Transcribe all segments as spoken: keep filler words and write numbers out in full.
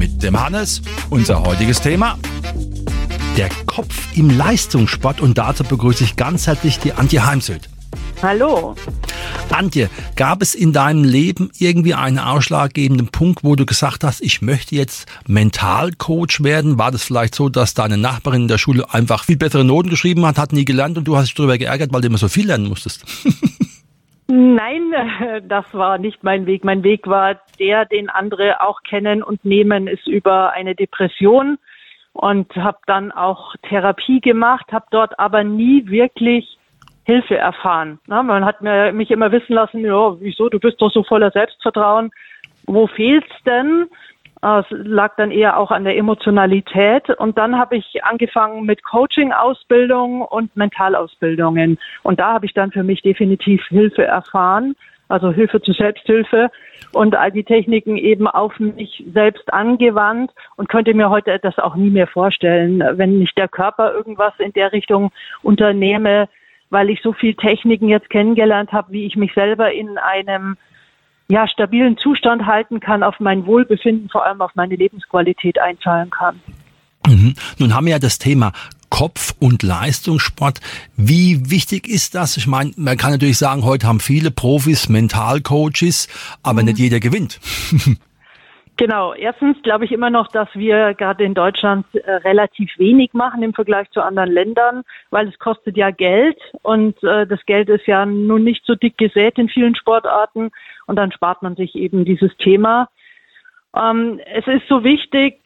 mit dem Hannes. Unser heutiges Thema: der Kopf im Leistungssport. Und dazu begrüße ich ganz herzlich die Antje Heimsöth. Hallo. Antje, gab es in deinem Leben irgendwie einen ausschlaggebenden Punkt, wo du gesagt hast, ich möchte jetzt Mentalcoach werden? War das vielleicht so, dass deine Nachbarin in der Schule einfach viel bessere Noten geschrieben hat, hat nie gelernt und du hast dich darüber geärgert, weil du immer so viel lernen musstest? Nein, das war nicht mein Weg. Mein Weg war der, den andere auch kennen und nehmen, ist über eine Depression, und habe dann auch Therapie gemacht, habe dort aber nie wirklich Hilfe erfahren. Na, man hat mir, mich immer wissen lassen, ja, wieso, du bist doch so voller Selbstvertrauen. Wo fehlt's denn? Es lag dann eher auch an der Emotionalität. Und dann habe ich angefangen mit Coaching-Ausbildung und Mentalausbildungen. Und da habe ich dann für mich definitiv Hilfe erfahren, also Hilfe zur Selbsthilfe und all die Techniken eben auf mich selbst angewandt, und könnte mir heute das auch nie mehr vorstellen, wenn nicht der Körper irgendwas in der Richtung unternehme, weil ich so viel Techniken jetzt kennengelernt habe, wie ich mich selber in einem ja, stabilen Zustand halten kann, auf mein Wohlbefinden, vor allem auf meine Lebensqualität einzahlen kann. Mhm. Nun haben wir ja das Thema Kopf- und Leistungssport. Wie wichtig ist das? Ich meine, man kann natürlich sagen, heute haben viele Profis Mentalcoaches, aber mhm. nicht jeder gewinnt. Genau. Erstens glaube ich immer noch, dass wir gerade in Deutschland äh, relativ wenig machen im Vergleich zu anderen Ländern, weil es kostet ja Geld, und äh, das Geld ist ja nun nicht so dick gesät in vielen Sportarten, und dann spart man sich eben dieses Thema. Ähm, es ist so wichtig,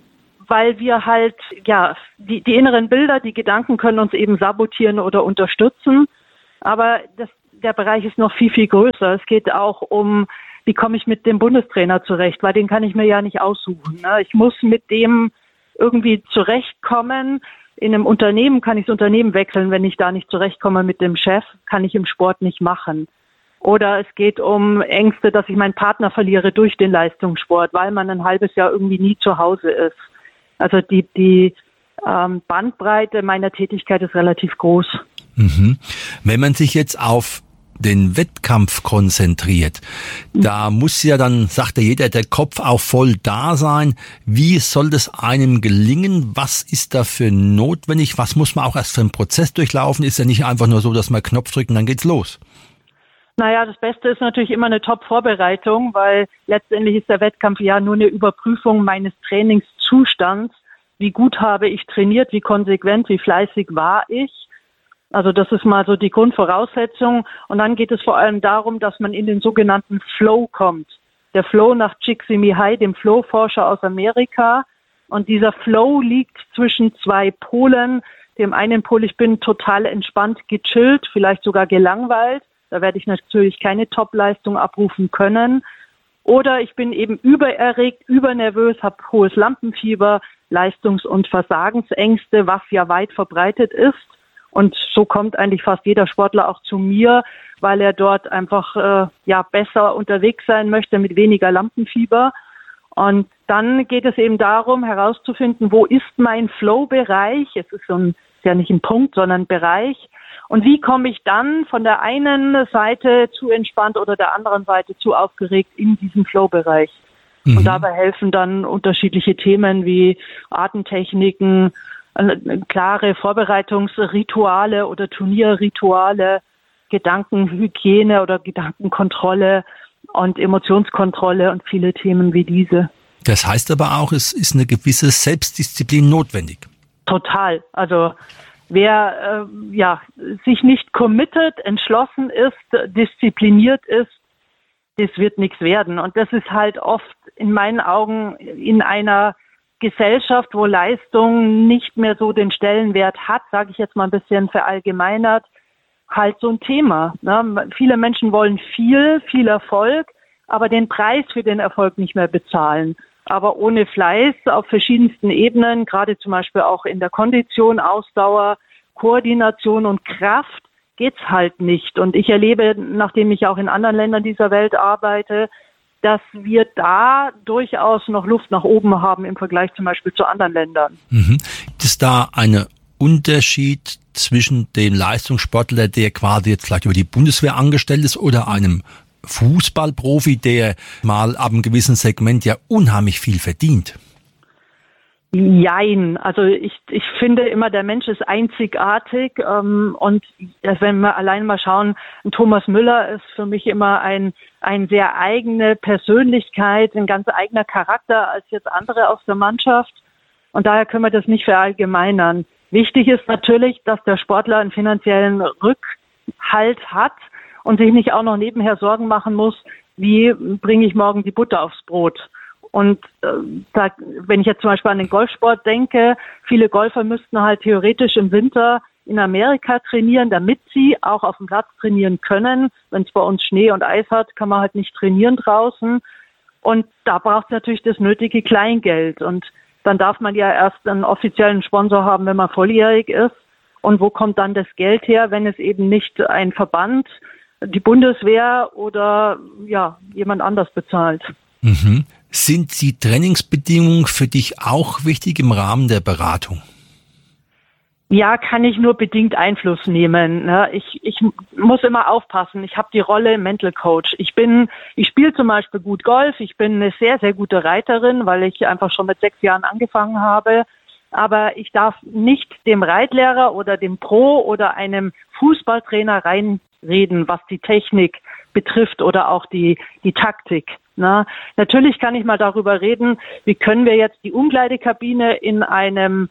weil wir halt, ja, die, die inneren Bilder, die Gedanken können uns eben sabotieren oder unterstützen, aber das, der Bereich ist noch viel, viel größer. Es geht auch um, wie komme ich mit dem Bundestrainer zurecht, weil den kann ich mir ja nicht aussuchen. Ne? Ich muss mit dem irgendwie zurechtkommen. In einem Unternehmen kann ich das Unternehmen wechseln, wenn ich da nicht zurechtkomme mit dem Chef, kann ich im Sport nicht machen. Oder es geht um Ängste, dass ich meinen Partner verliere durch den Leistungssport, weil man ein halbes Jahr irgendwie nie zu Hause ist. Also die, die ähm, Bandbreite meiner Tätigkeit ist relativ groß. Mhm. Wenn man sich jetzt auf den Wettkampf konzentriert, da muss ja dann, sagt ja jeder, der Kopf auch voll da sein. Wie soll das einem gelingen? Was ist dafür notwendig? Was muss man auch erst für einen Prozess durchlaufen? Ist ja nicht einfach nur so, dass man einen Knopf drückt und dann geht's los. Naja, das Beste ist natürlich immer eine Top-Vorbereitung, weil letztendlich ist der Wettkampf ja nur eine Überprüfung meines Trainingszustands. Wie gut habe ich trainiert, wie konsequent, wie fleißig war ich? Also das ist mal so die Grundvoraussetzung. Und dann geht es vor allem darum, dass man in den sogenannten Flow kommt. Der Flow nach Csikszentmihalyi, dem Flow-Forscher aus Amerika. Und dieser Flow liegt zwischen zwei Polen. Dem einen Pol, ich bin total entspannt, gechillt, vielleicht sogar gelangweilt. Da werde ich natürlich keine Top-Leistung abrufen können. Oder ich bin eben übererregt, übernervös, habe hohes Lampenfieber, Leistungs- und Versagensängste, was ja weit verbreitet ist. Und so kommt eigentlich fast jeder Sportler auch zu mir, weil er dort einfach äh, ja besser unterwegs sein möchte mit weniger Lampenfieber. Und dann geht es eben darum, herauszufinden, wo ist mein Flow-Bereich? Es ist so ein, ist ja nicht ein Punkt, sondern ein Bereich. Und wie komme ich dann von der einen Seite zu entspannt oder der anderen Seite zu aufgeregt in diesem Flow-Bereich? Mhm. Und dabei helfen dann unterschiedliche Themen wie Atemtechniken, klare Vorbereitungsrituale oder Turnierrituale, Gedankenhygiene oder Gedankenkontrolle und Emotionskontrolle und viele Themen wie diese. Das heißt aber auch, es ist eine gewisse Selbstdisziplin notwendig. Total. Also wer äh, ja sich nicht committed, entschlossen ist, diszipliniert ist, das wird nichts werden. Und das ist halt oft in meinen Augen in einer Gesellschaft, wo Leistung nicht mehr so den Stellenwert hat, sage ich jetzt mal ein bisschen verallgemeinert, halt so ein Thema. Ne? Viele Menschen wollen viel, viel Erfolg, aber den Preis für den Erfolg nicht mehr bezahlen. Aber ohne Fleiß auf verschiedensten Ebenen, gerade zum Beispiel auch in der Kondition, Ausdauer, Koordination und Kraft, geht's halt nicht. Und ich erlebe, nachdem ich auch in anderen Ländern dieser Welt arbeite, dass wir da durchaus noch Luft nach oben haben im Vergleich zum Beispiel zu anderen Ländern. Mhm. Gibt es da einen Unterschied zwischen dem Leistungssportler, der quasi jetzt vielleicht über die Bundeswehr angestellt ist, oder einem Fußballprofi, der mal ab einem gewissen Segment ja unheimlich viel verdient? Jein. Also ich, ich finde immer, der Mensch ist einzigartig ähm, und wenn wir allein mal schauen, Thomas Müller ist für mich immer ein, ein sehr eigene Persönlichkeit, ein ganz eigener Charakter als jetzt andere aus der Mannschaft und daher können wir das nicht verallgemeinern. Wichtig ist natürlich, dass der Sportler einen finanziellen Rückhalt hat und sich nicht auch noch nebenher Sorgen machen muss, wie bringe ich morgen die Butter aufs Brot. Und äh, da, wenn ich jetzt zum Beispiel an den Golfsport denke, viele Golfer müssten halt theoretisch im Winter in Amerika trainieren, damit sie auch auf dem Platz trainieren können. Wenn es bei uns Schnee und Eis hat, kann man halt nicht trainieren draußen. Und da braucht es natürlich das nötige Kleingeld. Und dann darf man ja erst einen offiziellen Sponsor haben, wenn man volljährig ist. Und wo kommt dann das Geld her, wenn es eben nicht ein Verband, die Bundeswehr oder ja jemand anders bezahlt? Mhm. Sind die Trainingsbedingungen für dich auch wichtig im Rahmen der Beratung? Ja, kann ich nur bedingt Einfluss nehmen. Ich, ich muss immer aufpassen. Ich habe die Rolle Mental Coach. Ich bin, ich spiele zum Beispiel gut Golf. Ich bin eine sehr, sehr gute Reiterin, weil ich einfach schon mit sechs Jahren angefangen habe. Aber ich darf nicht dem Reitlehrer oder dem Pro oder einem Fußballtrainer reinreden, was die Technik betrifft oder auch die, die Taktik. Na, natürlich kann ich mal darüber reden, wie können wir jetzt die Umkleidekabine in einem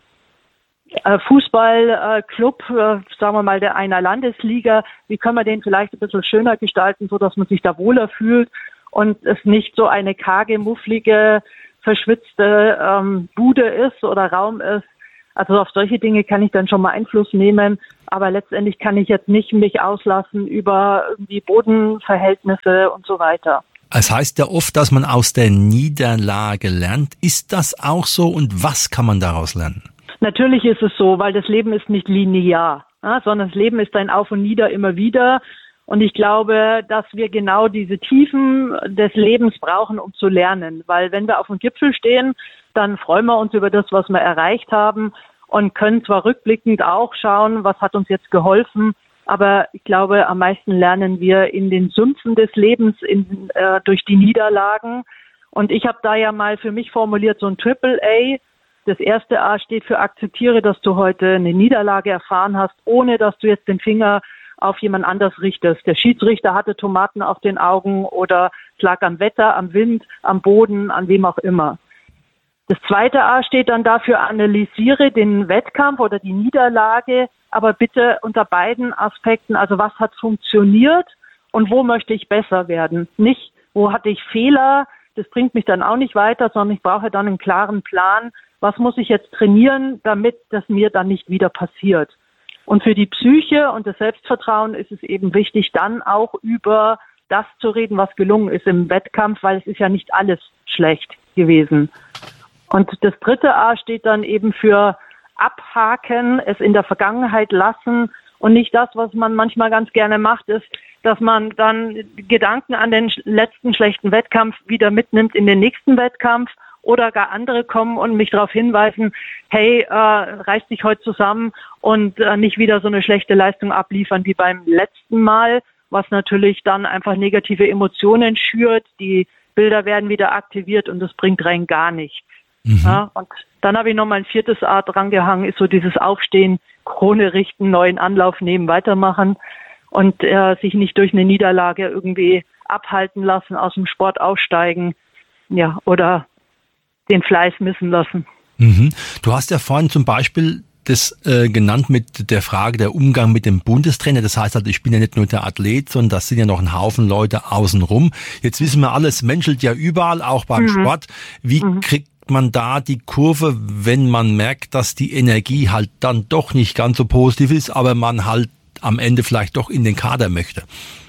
äh, Fußballclub, äh, äh, sagen wir mal der einer Landesliga, wie können wir den vielleicht ein bisschen schöner gestalten, so dass man sich da wohler fühlt und es nicht so eine karge, mufflige, verschwitzte ähm, Bude ist oder Raum ist. Also auf solche Dinge kann ich dann schon mal Einfluss nehmen, aber letztendlich kann ich jetzt nicht mich auslassen über die Bodenverhältnisse und so weiter. Es heißt ja oft, dass man aus der Niederlage lernt. Ist das auch so und was kann man daraus lernen? Natürlich ist es so, weil das Leben ist nicht linear, ja, sondern das Leben ist ein Auf und Nieder immer wieder. Und ich glaube, dass wir genau diese Tiefen des Lebens brauchen, um zu lernen. Weil wenn wir auf dem Gipfel stehen, dann freuen wir uns über das, was wir erreicht haben und können zwar rückblickend auch schauen, was hat uns jetzt geholfen. Aber ich glaube, am meisten lernen wir in den Sümpfen des Lebens in, äh, durch die Niederlagen. Und ich habe da ja mal für mich formuliert so ein Triple A. Das erste A steht für akzeptiere, dass du heute eine Niederlage erfahren hast, ohne dass du jetzt den Finger auf jemand anders richtest. Der Schiedsrichter hatte Tomaten auf den Augen oder es lag am Wetter, am Wind, am Boden, an wem auch immer. Das zweite A steht dann dafür, analysiere den Wettkampf oder die Niederlage, aber bitte unter beiden Aspekten, also was hat funktioniert und wo möchte ich besser werden. Nicht, wo hatte ich Fehler, das bringt mich dann auch nicht weiter, sondern ich brauche dann einen klaren Plan, was muss ich jetzt trainieren, damit das mir dann nicht wieder passiert. Und für die Psyche und das Selbstvertrauen ist es eben wichtig, dann auch über das zu reden, was gelungen ist im Wettkampf, weil es ist ja nicht alles schlecht gewesen. Und das dritte A steht dann eben für abhaken, es in der Vergangenheit lassen und nicht das, was man manchmal ganz gerne macht, ist, dass man dann Gedanken an den letzten schlechten Wettkampf wieder mitnimmt in den nächsten Wettkampf oder gar andere kommen und mich darauf hinweisen, hey, äh, reiß dich heute zusammen und äh, nicht wieder so eine schlechte Leistung abliefern wie beim letzten Mal, was natürlich dann einfach negative Emotionen schürt, die Bilder werden wieder aktiviert und das bringt rein gar nichts. Mhm. Ja, und dann habe ich noch mal ein viertes A drangehangen, ist so dieses Aufstehen, Krone richten, neuen Anlauf nehmen, weitermachen und äh, sich nicht durch eine Niederlage irgendwie abhalten lassen, aus dem Sport aussteigen, ja, oder den Fleiß missen lassen. Mhm. Du hast ja vorhin zum Beispiel das äh, genannt mit der Frage der Umgang mit dem Bundestrainer. Das heißt halt, ich bin ja nicht nur der Athlet, sondern das sind ja noch ein Haufen Leute außenrum. Jetzt wissen wir alles, menschelt ja überall, auch beim mhm. Sport. Wie mhm. kriegt man da die Kurve, wenn man merkt, dass die Energie halt dann doch nicht ganz so positiv ist, aber man halt am Ende vielleicht doch in den Kader möchte?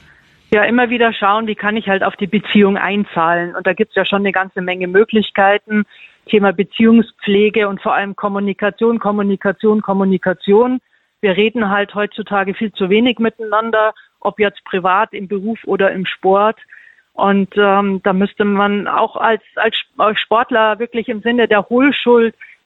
Ja, immer wieder schauen, wie kann ich halt auf die Beziehung einzahlen. Und da gibt's ja schon eine ganze Menge Möglichkeiten. Thema Beziehungspflege und vor allem Kommunikation, Kommunikation, Kommunikation. Wir reden halt heutzutage viel zu wenig miteinander, ob jetzt privat, im Beruf oder im Sport. Und ähm, da müsste man auch als, als Sportler wirklich im Sinne der Hohlschuld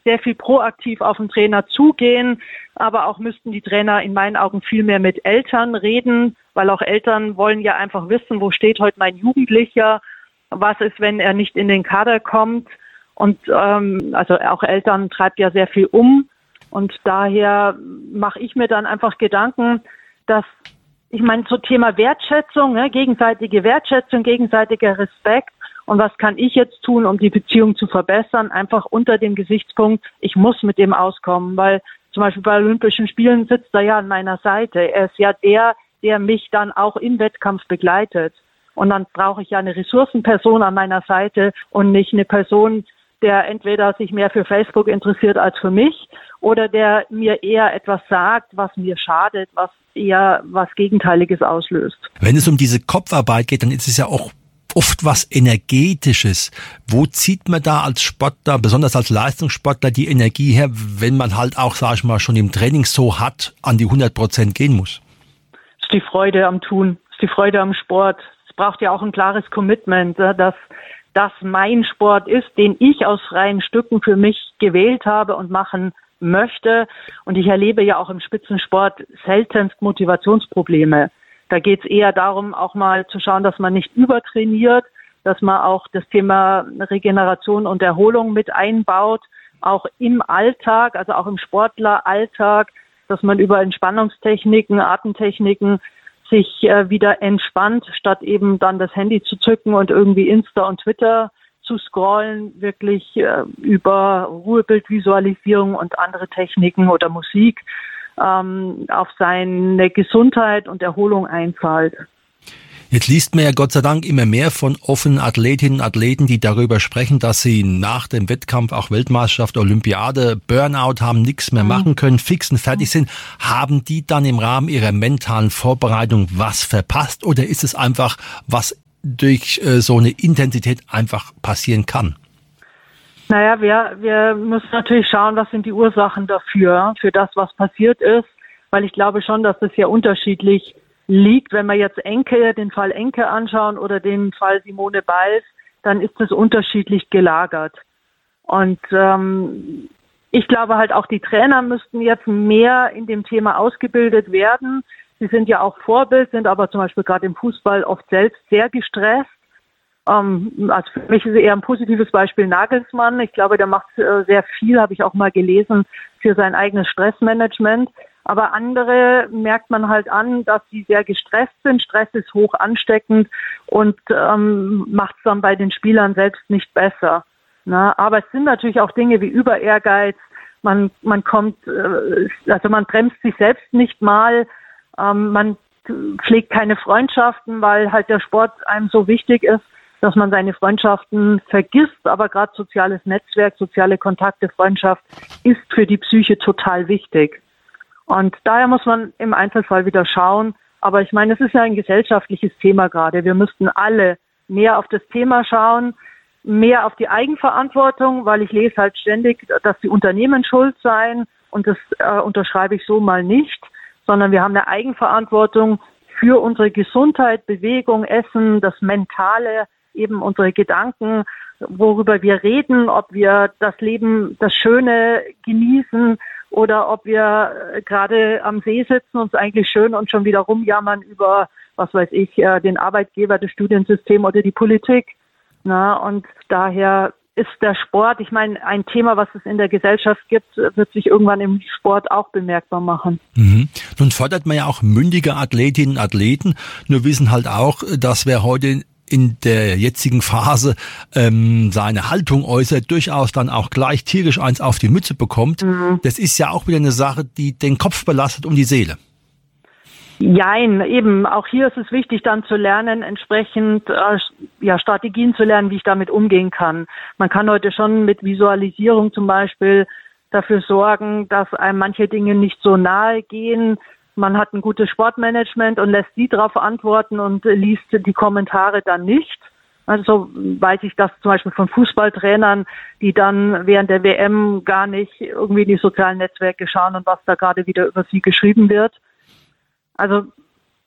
sehr viel proaktiv auf den Trainer zugehen, aber auch müssten die Trainer in meinen Augen viel mehr mit Eltern reden, weil auch Eltern wollen ja einfach wissen, wo steht heute mein Jugendlicher, was ist, wenn er nicht in den Kader kommt. Und ähm, also auch Eltern treibt ja sehr viel um. Und daher mache ich mir dann einfach Gedanken, dass, ich meine, so Thema Wertschätzung, ne, gegenseitige Wertschätzung, gegenseitiger Respekt. Und was kann ich jetzt tun, um die Beziehung zu verbessern? Einfach unter dem Gesichtspunkt, ich muss mit dem auskommen, weil zum Beispiel bei Olympischen Spielen sitzt er ja an meiner Seite. Er ist ja der, der mich dann auch im Wettkampf begleitet. Und dann brauche ich ja eine Ressourcenperson an meiner Seite und nicht eine Person, der entweder sich mehr für Facebook interessiert als für mich oder der mir eher etwas sagt, was mir schadet, was eher was Gegenteiliges auslöst. Wenn es um diese Kopfarbeit geht, dann ist es ja auch oft was Energetisches. Wo zieht man da als Sportler, besonders als Leistungssportler, die Energie her, wenn man halt auch, sag ich mal, schon im Training so hat, an die hundert Prozent gehen muss? Das ist die Freude am Tun, das ist die Freude am Sport. Es braucht ja auch ein klares Commitment, dass das mein Sport ist, den ich aus freien Stücken für mich gewählt habe und machen möchte. Und ich erlebe ja auch im Spitzensport seltenst Motivationsprobleme. Da geht es eher darum, auch mal zu schauen, dass man nicht übertrainiert, dass man auch das Thema Regeneration und Erholung mit einbaut, auch im Alltag, also auch im Sportleralltag, dass man über Entspannungstechniken, Atemtechniken sich äh, wieder entspannt, statt eben dann das Handy zu zücken und irgendwie Insta und Twitter zu scrollen, wirklich äh, über Ruhebildvisualisierung und andere Techniken oder Musik ähm, auf seine Gesundheit und Erholung einzahlt. Jetzt liest man ja Gott sei Dank immer mehr von offenen Athletinnen und Athleten, die darüber sprechen, dass sie nach dem Wettkampf, auch Weltmeisterschaft, Olympiade, Burnout haben, nichts mehr machen können, fix und fertig sind. Haben die dann im Rahmen ihrer mentalen Vorbereitung was verpasst oder ist es einfach, was durch äh, so eine Intensität einfach passieren kann? Naja, wir, wir müssen natürlich schauen, was sind die Ursachen dafür, für das, was passiert ist, weil ich glaube schon, dass das ja unterschiedlich liegt. Wenn wir jetzt Enke, den Fall Enke anschauen oder den Fall Simone Biles, dann ist es unterschiedlich gelagert. Und ähm, ich glaube halt auch die Trainer müssten jetzt mehr in dem Thema ausgebildet werden. Sie sind ja auch Vorbild, sind aber zum Beispiel gerade im Fußball oft selbst sehr gestresst. Ähm, also für mich ist eher ein positives Beispiel Nagelsmann. Ich glaube, der macht äh, sehr viel, habe ich auch mal gelesen, für sein eigenes Stressmanagement. Aber andere merkt man halt an, dass sie sehr gestresst sind. Stress ist hoch ansteckend und ähm, macht es dann bei den Spielern selbst nicht besser. Na, aber es sind natürlich auch Dinge wie Über-Ehrgeiz. Man, man kommt, äh, also man bremst sich selbst nicht mal. Ähm, man pflegt keine Freundschaften, weil halt der Sport einem so wichtig ist, dass man seine Freundschaften vergisst. Aber gerade soziales Netzwerk, soziale Kontakte, Freundschaft ist für die Psyche total wichtig. Und daher muss man im Einzelfall wieder schauen. Aber ich meine, es ist ja ein gesellschaftliches Thema gerade. Wir müssten alle mehr auf das Thema schauen, mehr auf die Eigenverantwortung, weil ich lese halt ständig, dass die Unternehmen schuld seien. Und das äh, unterschreibe ich so mal nicht, sondern wir haben eine Eigenverantwortung für unsere Gesundheit, Bewegung, Essen, das Mentale, eben unsere Gedanken, worüber wir reden, ob wir das Leben, das Schöne genießen oder ob wir gerade am See sitzen, uns eigentlich schön und schon wieder rumjammern über, was weiß ich, den Arbeitgeber, das Studiensystem oder die Politik. Na, und daher ist der Sport, ich meine, ein Thema, was es in der Gesellschaft gibt, wird sich irgendwann im Sport auch bemerkbar machen. Mhm. Nun fordert man ja auch mündige Athletinnen und Athleten, nur wissen halt auch, dass wer heute in der jetzigen Phase ähm, seine Haltung äußert, durchaus dann auch gleich tierisch eins auf die Mütze bekommt. Mhm. Das ist ja auch wieder eine Sache, die den Kopf belastet und die Seele. Jein, eben. Auch hier ist es wichtig, dann zu lernen, entsprechend äh, ja, Strategien zu lernen, wie ich damit umgehen kann. Man kann heute schon mit Visualisierung zum Beispiel dafür sorgen, dass einem manche Dinge nicht so nahe gehen. Man hat ein gutes Sportmanagement und lässt die darauf antworten und liest die Kommentare dann nicht. Also weiß ich das zum Beispiel von Fußballtrainern, die dann während der W M gar nicht irgendwie in die sozialen Netzwerke schauen und was da gerade wieder über sie geschrieben wird. Also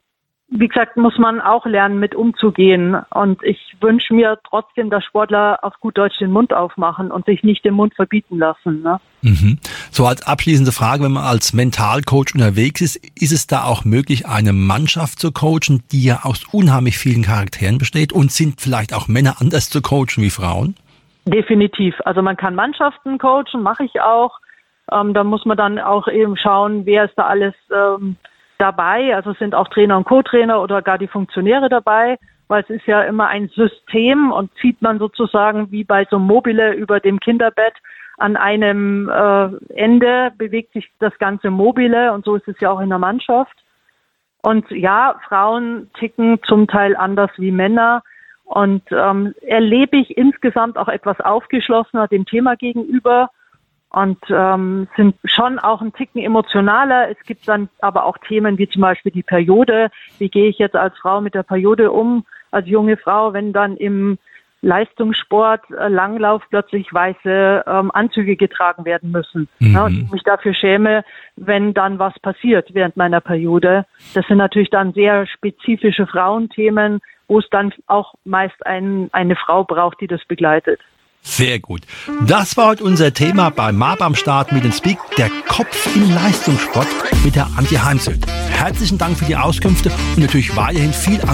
wie gesagt, muss man auch lernen, mit umzugehen. Und ich wünsche mir trotzdem, dass Sportler auf gut Deutsch den Mund aufmachen und sich nicht den Mund verbieten lassen. Ne? Mhm. So als abschließende Frage, wenn man als Mentalcoach unterwegs ist, ist es da auch möglich, eine Mannschaft zu coachen, die ja aus unheimlich vielen Charakteren besteht, und sind vielleicht auch Männer anders zu coachen wie Frauen? Definitiv. Also man kann Mannschaften coachen, mache ich auch. Ähm, da muss man dann auch eben schauen, wer ist da alles ähm, dabei. Also es sind auch Trainer und Co-Trainer oder gar die Funktionäre dabei, weil es ist ja immer ein System, und zieht man sozusagen wie bei so einem Mobile über dem Kinderbett an einem äh, Ende, bewegt sich das ganze Mobile, und so ist es ja auch in der Mannschaft. Und ja, Frauen ticken zum Teil anders wie Männer, und ähm, erlebe ich insgesamt auch etwas aufgeschlossener dem Thema gegenüber und ähm, sind schon auch ein Ticken emotionaler. Es gibt dann aber auch Themen wie zum Beispiel die Periode. Wie gehe ich jetzt als Frau mit der Periode um, als junge Frau, wenn dann im Leistungssport, äh, Langlauf plötzlich weiße ähm, Anzüge getragen werden müssen. Mhm. Ja, und ich mich dafür schäme, wenn dann was passiert während meiner Periode. Das sind natürlich dann sehr spezifische Frauenthemen, wo es dann auch meist ein, eine Frau braucht, die das begleitet. Sehr gut. Das war heute unser Thema bei M A B am Start mit dem Speak, der Kopf im Leistungssport mit der Antje Heimsöth. Herzlichen Dank für die Auskünfte und natürlich weiterhin viel